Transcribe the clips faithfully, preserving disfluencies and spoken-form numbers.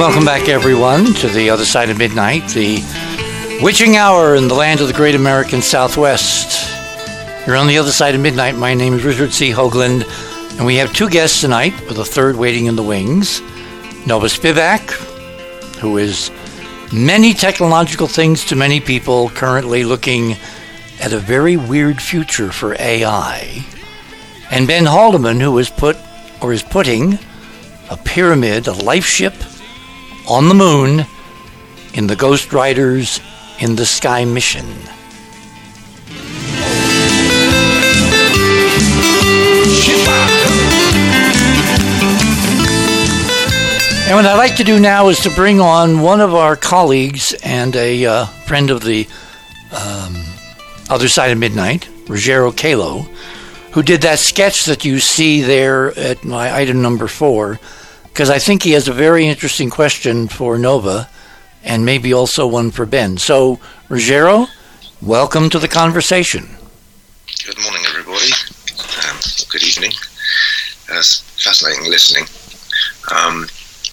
welcome back, everyone, to the other side of midnight, the witching hour in the land of the great American Southwest. You're on the other side of midnight. My name is Richard C. Hoagland, and we have two guests tonight, with a third waiting in the wings. Nova Spivak, who is many technological things to many people, currently looking at a very weird future for A I. And Ben Haldeman, who has put, or is putting, a pyramid, a life ship, on the moon in the Ghost Riders in the Sky mission. And what I'd like to do now is to bring on one of our colleagues and a uh, friend of the um, other side of midnight, Ruggiero Calo, who did that sketch that you see there at my item number four, because I think he has a very interesting question for Nova, and maybe also one for Ben. So, Ruggiero, welcome to the conversation. Good morning, everybody. Um, good evening. Uh, it's fascinating listening. Um,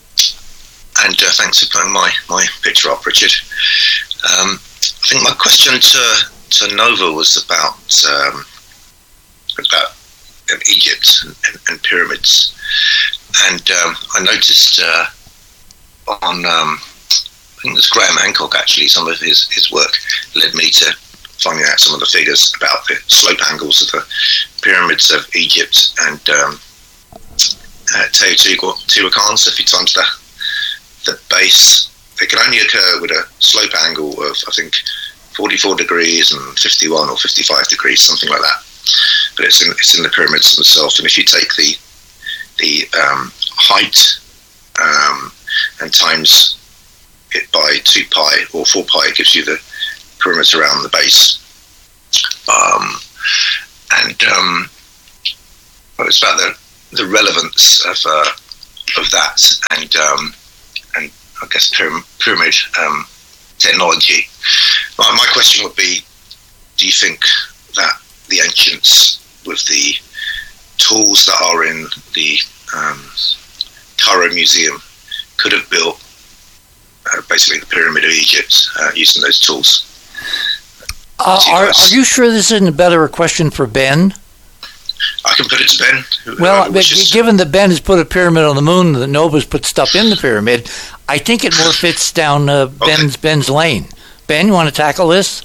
and uh, thanks for putting my, my picture up, Richard. Um, I think my question to, to Nova was about um, about um, Egypt and, and, and pyramids. And um, I noticed uh, on, um, I think it was Graham Hancock actually, some of his, his work led me to finding out some of the figures about the slope angles of the pyramids of Egypt and um, uh, Teotihuacan. So if you times the, the base, they can only occur with a slope angle of, I think, forty-four degrees and fifty-one or fifty-five degrees, something like that. But it's in, it's in the pyramids themselves. And if you take the the um, height um, and times it by two pi or four pi, it gives you the pyramids around the base. Um, and um, well, it's about the, the relevance of uh, of that and um, and I guess pyram- pyramid um, technology. My, my question would be: do you think that the ancients, with the tools that are in the um, Cairo Museum, could have built uh, basically the Pyramid of Egypt uh, using those tools? Uh, are, are you sure this isn't a better question for Ben? I can put it to Ben. Who, well, given that Ben has put a pyramid on the moon, that Nova's put stuff in the pyramid, I think it more fits down uh, Ben's okay. Ben's lane. Ben, you want to tackle this?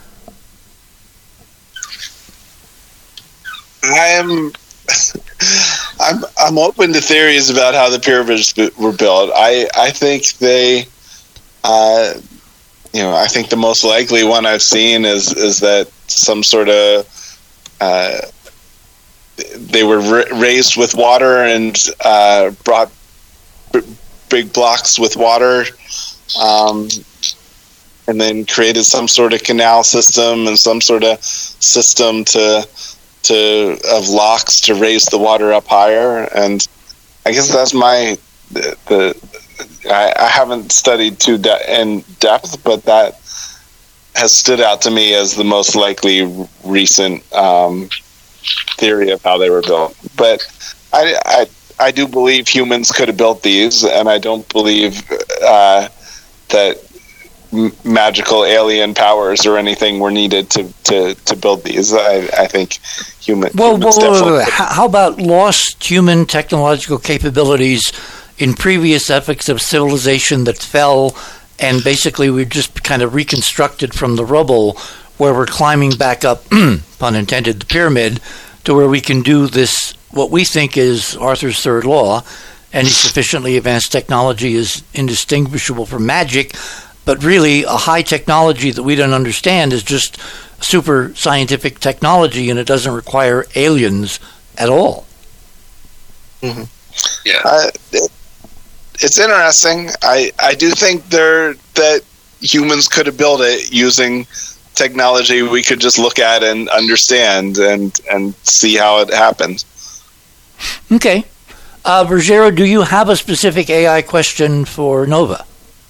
I am. I'm I'm open to theories about how the pyramids were built. I I think they, uh, you know, I think the most likely one I've seen is is that some sort of uh, they were ra- raised with water and uh, brought b- big blocks with water, um, and then created some sort of canal system and some sort of system to. to of locks to raise the water up higher. And I guess that's my the, the I, I haven't studied too de- in depth, but that has stood out to me as the most likely recent um, theory of how they were built. But I, I I do believe humans could have built these, and I don't believe uh, that magical alien powers or anything were needed to, to, to build these. I, I think human, well, humans well, definitely... Wait, wait, wait. How about lost human technological capabilities in previous epochs of civilization that fell, and basically we've just kind of reconstructed from the rubble, where we're climbing back up, pun intended, the pyramid, to where we can do this, what we think is Arthur's third law. Any sufficiently advanced technology is indistinguishable from magic. But really, a high technology that we don't understand is just super scientific technology, and it doesn't require aliens at all. Mm-hmm. Yeah, uh, it, it's interesting. I, I do think there that humans could have built it using technology we could just look at and understand and and see how it happened. Okay, uh, Ruggiero, do you have a specific A I question for Nova?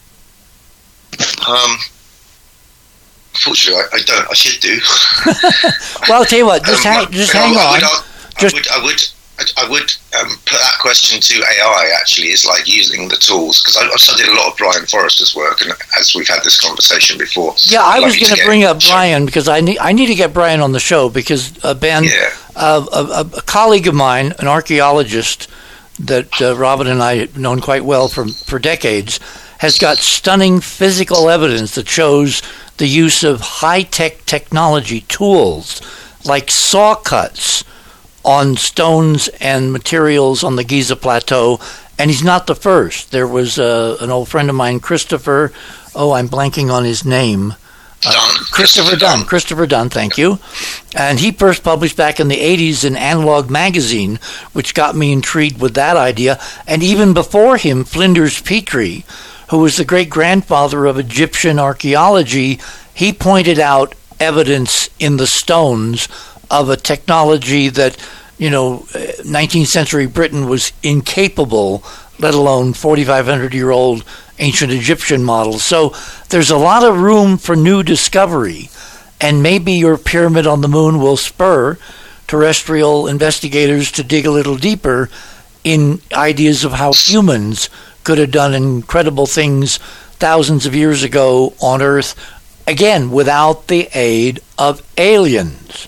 Um, unfortunately, I, I don't. I should do. Well, I'll tell you what. Just, um, hang, just hang I, on. I would, I, just, I would, I would I, I would um, put that question to A I, actually, is like using the tools, because I've studied a lot of Brian Forrester's work, and as we've had this conversation before. Yeah, I was going to bring up Brian, because I need, I need to get Brian on the show, because uh, Ben, yeah. uh, a, a colleague of mine, an archaeologist that uh, Robin and I have known quite well for, for decades, has got stunning physical evidence that shows the use of high-tech technology tools like saw cuts on stones and materials on the Giza Plateau, and he's not the first. There was uh, an old friend of mine, Christopher, oh, I'm blanking on his name. Uh, Dunn. Christopher Dunn. Christopher Dunn, thank you. And he first published back in the eighties in Analog Magazine, which got me intrigued with that idea. And even before him, Flinders Petrie, who was the great-grandfather of Egyptian archaeology, he pointed out evidence in the stones of a technology that, you know, nineteenth century Britain was incapable, let alone forty-five hundred year old ancient Egyptian models. So there's a lot of room for new discovery, and maybe your pyramid on the moon will spur terrestrial investigators to dig a little deeper in ideas of how humans could have done incredible things thousands of years ago on Earth, again, without the aid of aliens.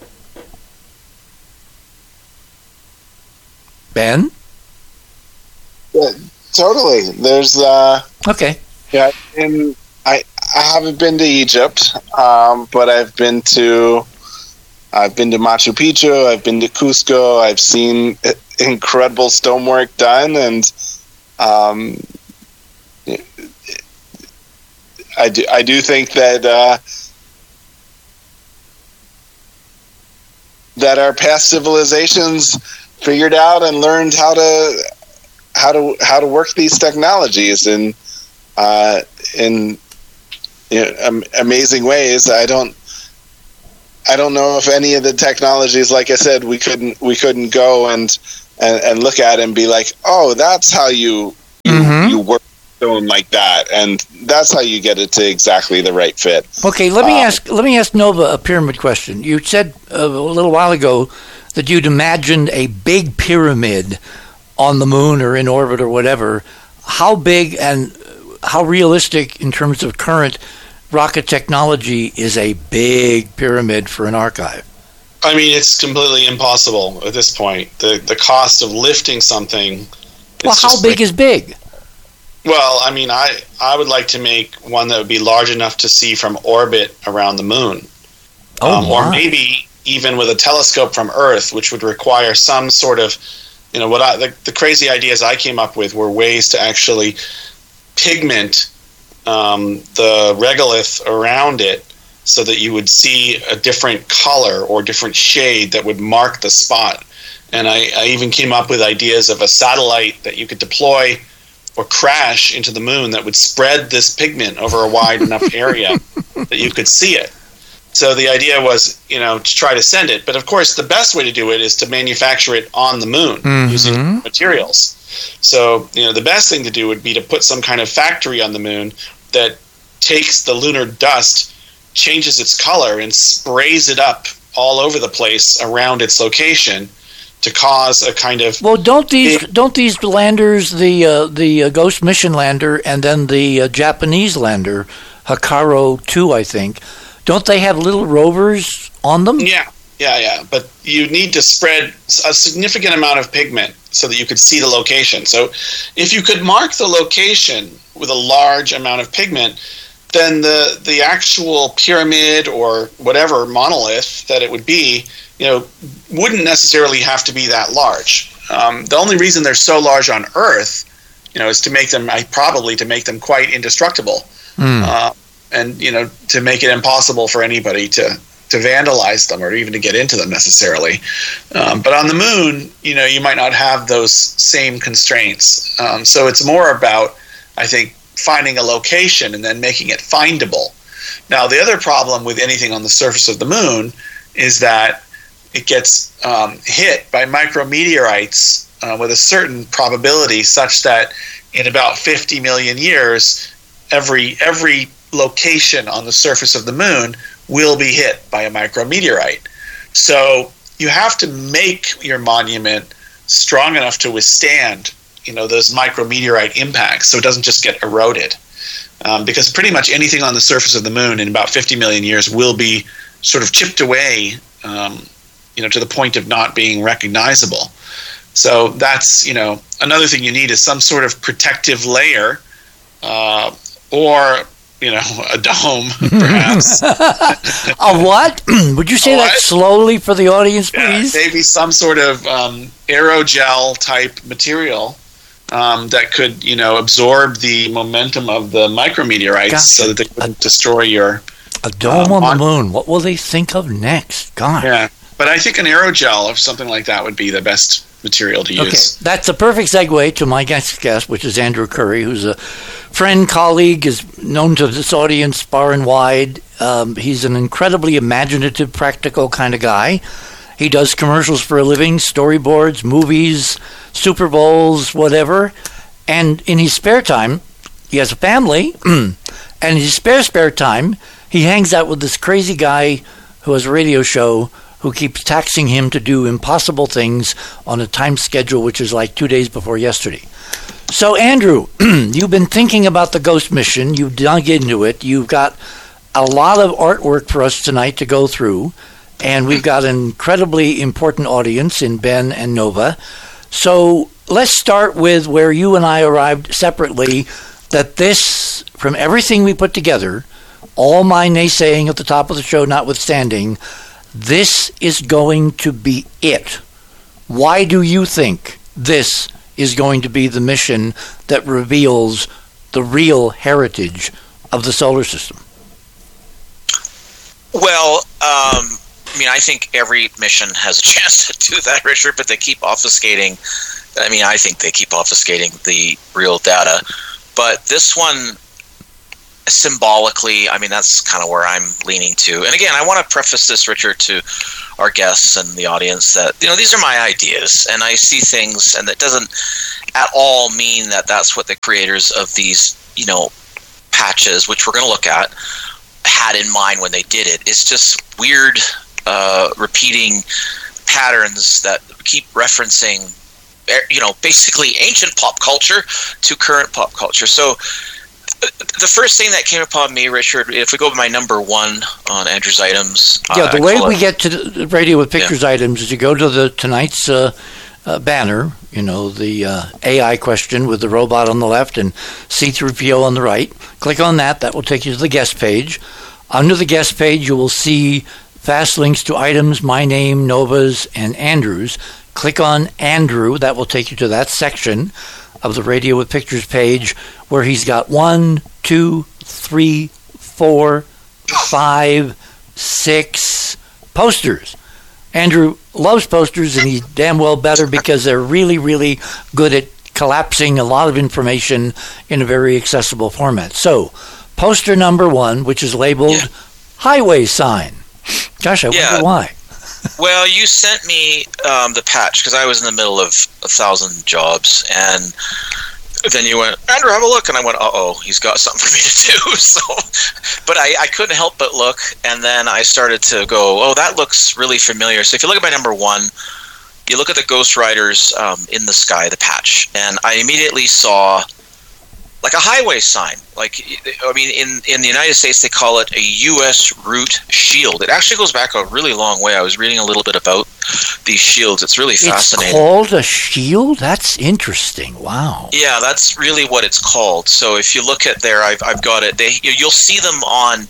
Ben? Yeah, totally. There's uh okay. Yeah, and I I haven't been to Egypt, um, but I've been to I've been to Machu Picchu, I've been to Cusco, I've seen incredible stonework done, and um I do I do think that uh that our past civilizations figured out and learned how to how to how to work these technologies in uh, in you know, um, amazing ways. I don't I don't know if any of the technologies, like I said, we couldn't we couldn't go and and, and look at and be like, oh, that's how you you, mm-hmm. you work stone like that, and that's how you get it to exactly the right fit. Okay, let me um, ask let me ask Nova a pyramid question. You said uh, a little while ago that you'd imagined a big pyramid on the moon or in orbit or whatever. How big and how realistic in terms of current rocket technology is a big pyramid for an archive? I mean, it's completely impossible at this point. The the cost of lifting something... Well, how big like, is big? Well, I mean, I, I would like to make one that would be large enough to see from orbit around the moon. Oh, um, or maybe even with a telescope from Earth, which would require some sort of, you know, what I the, the crazy ideas I came up with were ways to actually pigment um, the regolith around it so that you would see a different color or different shade that would mark the spot. And I, I even came up with ideas of a satellite that you could deploy or crash into the moon that would spread this pigment over a wide enough area that you could see it. So the idea was, you know, to try to send it. But of course, the best way to do it is to manufacture it on the moon mm-hmm. using materials. So, you know, the best thing to do would be to put some kind of factory on the moon that takes the lunar dust, changes its color, and sprays it up all over the place around its location to cause a kind of... Well, don't these big, don't these landers, the uh, the uh, Ghost mission lander and then the uh, Japanese lander, Hikaru two, I think, don't they have little rovers on them? Yeah, yeah, yeah. But you need to spread a significant amount of pigment so that you could see the location. So if you could mark the location with a large amount of pigment, then the the actual pyramid or whatever monolith that it would be, you know, wouldn't necessarily have to be that large. Um, the only reason they're so large on Earth, you know, is to make them, probably to make them quite indestructible. Mm. Uh, and, you know, to make it impossible for anybody to, to vandalize them or even to get into them necessarily. Um, but on the moon, you know, you might not have those same constraints. Um, so it's more about, I think, finding a location and then making it findable. Now, the other problem with anything on the surface of the moon is that it gets um, hit by micrometeorites uh, with a certain probability such that in about fifty million years, every every location on the surface of the moon will be hit by a micrometeorite. So you have to make your monument strong enough to withstand, you know, those micrometeorite impacts, so it doesn't just get eroded. Um, because pretty much anything on the surface of the moon in about fifty million years will be sort of chipped away, um, you know, to the point of not being recognizable. So that's, you know, another thing you need is some sort of protective layer, uh, or, you know, a dome, perhaps. A what? Would you say A that what? slowly for the audience, please? Yeah, maybe some sort of um, aerogel type material um, that could, you know, absorb the momentum of the micrometeorites, Gotcha. so that they wouldn't destroy your... A dome um, on the moon. What will they think of next? God. Yeah, but I think an aerogel or something like that would be the best material to use. Okay, that's a perfect segue to my next guest, which is Andrew Curry, who's a friend, colleague, is known to this audience far and wide. Um, he's an incredibly imaginative, practical kind of guy. He does commercials for a living, storyboards, movies, Super Bowls, whatever. And in his spare time, he has a family, and in his spare, spare time, he hangs out with this crazy guy who has a radio show who keeps taxing him to do impossible things on a time schedule which is like two days before yesterday. So, Andrew, you've been thinking about the Ghost mission. You've dug into it. You've got a lot of artwork for us tonight to go through, and we've got an incredibly important audience in Ben and Nova. So let's start with where you and I arrived separately, that this, from everything we put together, all my naysaying at the top of the show notwithstanding, this is going to be it. Why do you think this is going to be the mission that reveals the real heritage of the solar system? Well, um, I mean, I think every mission has a chance to do that, Richard, but they keep obfuscating. I mean, I think they keep obfuscating the real data. But this one, symbolically, I mean, that's kind of where I'm leaning to. And again, I want to preface this, Richard, to our guests and the audience that, you know, these are my ideas, and I see things, and that doesn't at all mean that that's what the creators of these, you know, patches, which we're going to look at, had in mind when they did it. It's just weird, uh, repeating patterns that keep referencing, you know, basically ancient pop culture to current pop culture. So the first thing that came upon me, Richard, if we go by my number one on Andrew's items. Yeah, uh, the I way call we it, get to the Radio with Pictures Yeah. items is you go to the tonight's uh, uh, banner, you know, the uh, A I question with the robot on the left and C three P O on the right. Click on that. That will take you to the guest page. Under the guest page, you will see fast links to items, my name, Nova's, and Andrew's. Click on Andrew. That will take you to that section of the Radio with Pictures page where he's got one, two, three, four, five, six posters. Andrew loves posters, and he's damn well better because they're really, really good at collapsing a lot of information in a very accessible format. So, poster number one, which is labeled Yeah. highway sign. Gosh, I Yeah. wonder why. Well, you sent me um, the patch because I was in the middle of a thousand jobs, and then you went, Andrew, have a look, and I went, uh-oh, he's got something for me to do. So, but I, I couldn't help but look, and then I started to go, oh, that looks really familiar. So if you look at my number one, you look at the Ghost Riders um, in the sky, the patch, and I immediately saw like a highway sign. Like, I mean, in, in the United States, they call it a U S route shield. It actually goes back a really long way. I was reading a little bit about these shields. It's really fascinating. It's called a shield? That's interesting. Wow. Yeah, that's really what it's called. So if you look at there, I've I've got it. They you'll see them on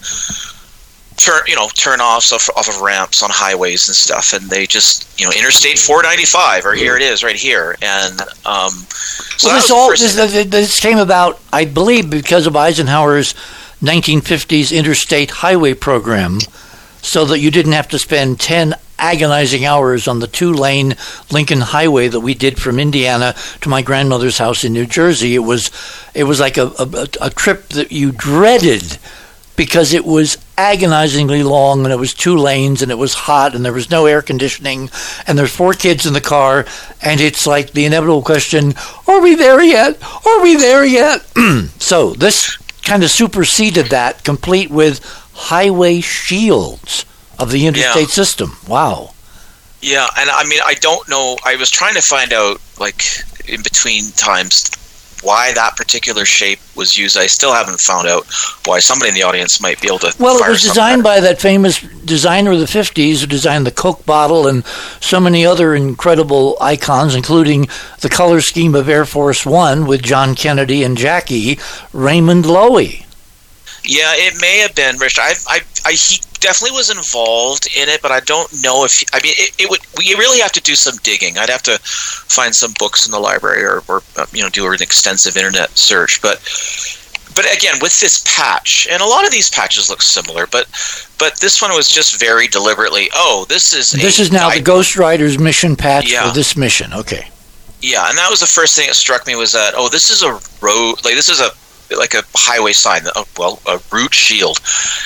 turn you know turn offs off, off of ramps on highways and stuff, and they just you know Interstate four ninety-five, or here it is right here, and um. So well, that this was the all first this, thing. this came about, I believe, because of Eisenhower's nineteen fifties interstate highway program, so that you didn't have to spend ten agonizing hours on the two-lane Lincoln Highway that we did from Indiana to my grandmother's house in New Jersey. It was, it was like a, a, a trip that you dreaded because it was agonizingly long, and it was two lanes, and it was hot, and there was no air conditioning, and there's four kids in the car, and it's like the inevitable question, are we there yet? Are we there yet? So this kind of superseded that, complete with highway shields of the interstate Yeah. system. Wow. Yeah, and I mean, I don't know. I was trying to find out, like, in between times, why that particular shape was used. I still haven't found out why. Somebody in the audience might be able to. Well, it fire was something designed at by that famous designer of the fifties who designed the Coke bottle and so many other incredible icons, including the color scheme of Air Force One with John Kennedy and Jackie, Raymond Loewy. Yeah, it may have been, Rich. I, I, I, he definitely was involved in it, but I don't know if. He, I mean, it, it would. We really have to do some digging. I'd have to find some books in the library, or, or you know, do an extensive internet search. But, but again, with this patch, and a lot of these patches look similar, but, but this one was just very deliberately. Oh, this is. This a, is now I, the Ghost Rider's mission patch yeah. for this mission. Okay. Yeah, and that was the first thing that struck me was that, oh, this is a road. Like this is a. like a highway sign, well, a route shield,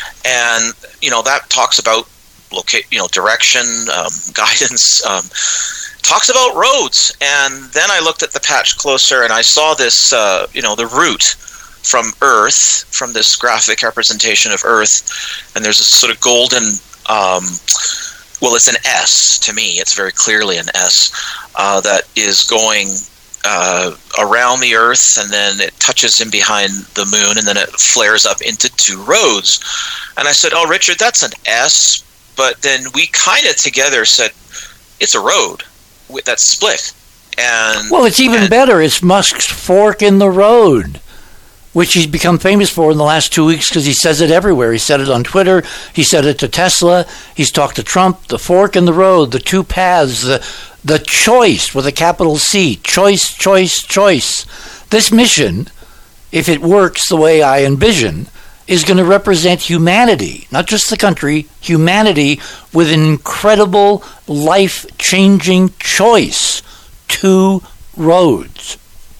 and you know that talks about locate, you know, direction, um, guidance, um, talks about roads. And then I looked at the patch closer, and I saw this, uh, you know, the route from Earth, from this graphic representation of Earth, and there's a sort of golden. Um, well, it's an S to me. It's very clearly an S uh, that is going. Uh, around the Earth, and then it touches in behind the moon, and then it flares up into two roads. And I said, oh, Richard, that's an S. But then we kind of together said, it's a road that's split. And well, it's even and, better. It's Musk's fork in the road, which he's become famous for in the last two weeks because he says it everywhere. He said it on Twitter. He said it to Tesla. He's talked to Trump. The fork in the road, the two paths, the the choice with a capital C. Choice, choice, choice. This mission, if it works the way I envision, is going to represent humanity, not just the country, humanity with an incredible life-changing choice. Two roads.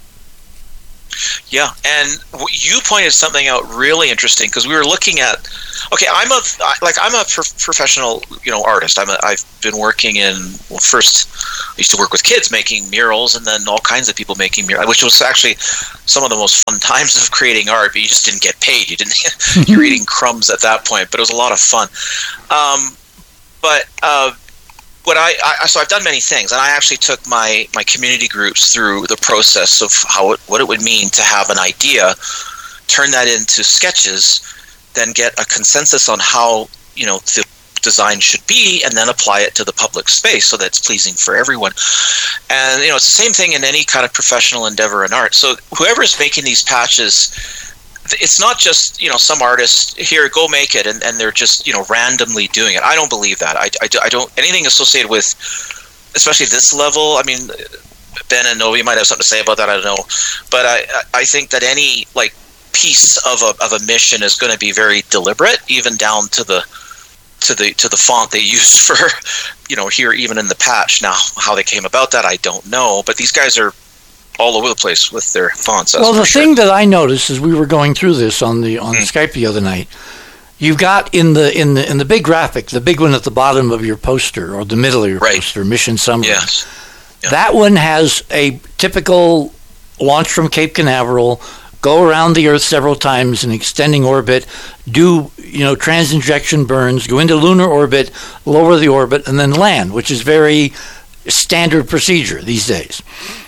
Yeah, and you pointed something out really interesting because we were looking at. Okay, I'm a like I'm a pro- professional, you know, artist. I'm a, I've been working in well, first I used to work with kids making murals, and then all kinds of people making murals, which was actually some of the most fun times of creating art. But you just didn't get paid. You didn't. You're eating crumbs at that point, but it was a lot of fun. Um, but. Uh, What I, I so I've done many things, and I actually took my, my community groups through the process of how it, what it would mean to have an idea, turn that into sketches, then get a consensus on how you know the design should be, and then apply it to the public space so that it's pleasing for everyone. And you know it's the same thing in any kind of professional endeavor in art. So whoever's making these patches. It's not just, you know, some artist, here, go make it, and, and they're just, you know, randomly doing it. I don't believe that. I, I, I don't, anything associated with, especially this level, I mean, Ben and Novi might have something to say about that, I don't know. But I, I think that any, like, piece of a, of a mission is going to be very deliberate, even down to the, to the, to the font they used for, you know, here, even in the patch. Now, how they came about that, I don't know. But these guys are all over the place with their fonts. Well, the sure. thing that I noticed as we were going through this on the on mm. Skype the other night, you've got in the in the in the big graphic, the big one at the bottom of your poster or the middle of your right. poster, mission summary. Yes. Yeah. That one has a typical launch from Cape Canaveral, go around the Earth several times in extending orbit, do you know transinjection burns, go into lunar orbit, lower the orbit, and then land, which is very standard procedure these days.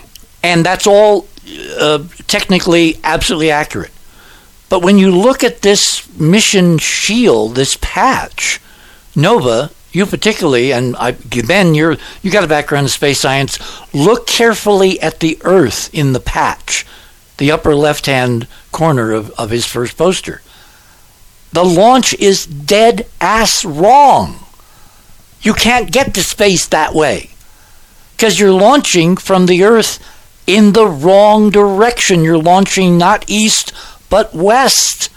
And that's all uh, technically absolutely accurate. But when you look at this mission shield, this patch, Nova, you particularly, and I, Ben, you're, you got a background in space science, look carefully at the Earth in the patch, the upper left-hand corner of, of his first poster. The launch is dead ass wrong. You can't get to space that way because you're launching from the Earth in the wrong direction. You're launching not east, but west.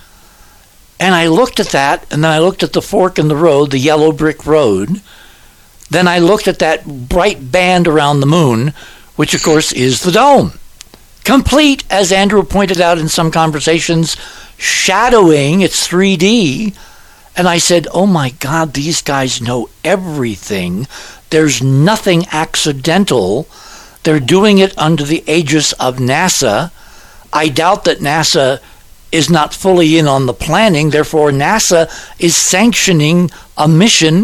And I looked at that, and then I looked at the fork in the road, the yellow brick road. Then I looked at that bright band around the moon, which, of course, is the dome. Complete, as Andrew pointed out in some conversations, shadowing, it's three D. And I said, oh, my God, these guys know everything. There's nothing accidental. They're doing it under the aegis of NASA. I doubt that NASA is not fully in on the planning. Therefore, NASA is sanctioning a mission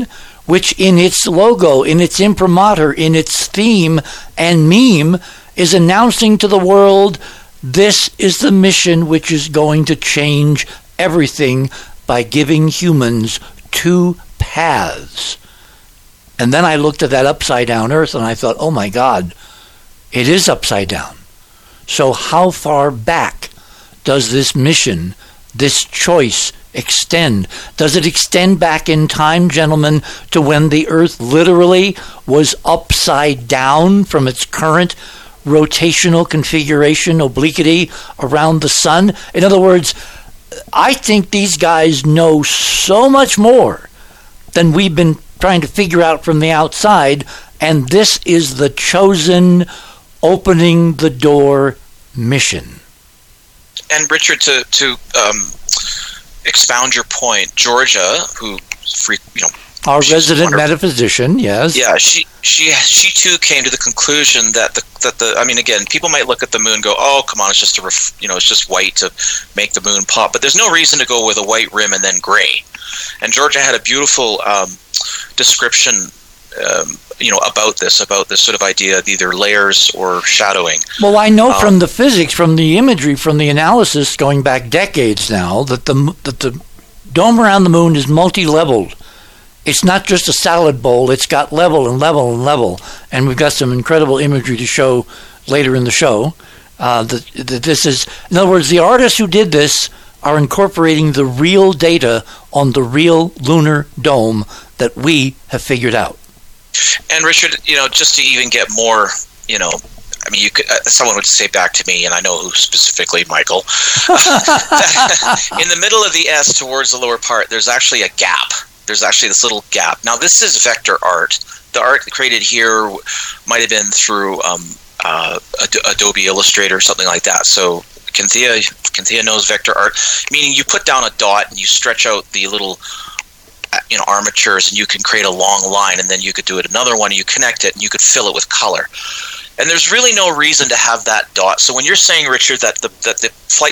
which in its logo, in its imprimatur, in its theme and meme, is announcing to the world, this is the mission which is going to change everything by giving humans two paths. And then I looked at that upside down earth and I thought, oh my God, it is upside down. So how far back does this mission, this choice extend? Does it extend back in time, gentlemen, to when the earth literally was upside down from its current rotational configuration, obliquity around the sun? In other words, I think these guys know so much more than we've been trying to figure out from the outside, and this is the chosen opening the door mission. And Richard, to to um, expound your point, Georgia, who free, you know, our resident metaphysician, yes, yeah, she she she too came to the conclusion that the that the I mean, again, people might look at the moon and go, oh, come on, it's just a ref, you know, it's just white to make the moon pop, but there's no reason to go with a white rim and then gray. And Georgia had a beautiful um, description, um, you know, about this, about this sort of idea of either layers or shadowing. Well, I know um, from the physics, from the imagery, from the analysis going back decades now, that the that the dome around the moon is multi-leveled. It's not just a salad bowl. It's got level and level and level. And we've got some incredible imagery to show later in the show. Uh, that, that this is, in other words, the artists who did this are incorporating the real data on the real lunar dome that we have figured out. And Richard, you know, just to even get more, you know, I mean, you could, uh, someone would say back to me, and I know who specifically, Michael, in the middle of the S towards the lower part, there's actually a gap. There's actually this little gap. Now, this is vector art. The art created here might have been through um, uh, Ad- Adobe Illustrator or something like that. So Cynthia, Cynthia knows vector art, meaning you put down a dot and you stretch out the little, you know, armatures, and you can create a long line, and then you could do it another one, and you connect it, and you could fill it with color. And there's really no reason to have that dot. So when you're saying, Richard, that the that the flight